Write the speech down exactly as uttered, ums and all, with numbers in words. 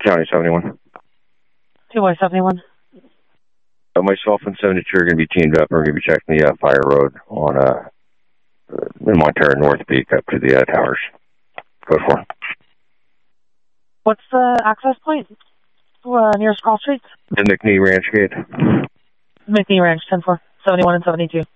County seventy-one. two Y seventy-one. Uh, myself and seventy-two are going to be teamed up. We're going to be checking the uh, fire road on uh, in Montero North Peak up to the uh, towers. Code four. What's the access point uh, near Scroll Street? The McNee Ranch Gate. McNee Ranch, ten four. seventy-one and seventy-two.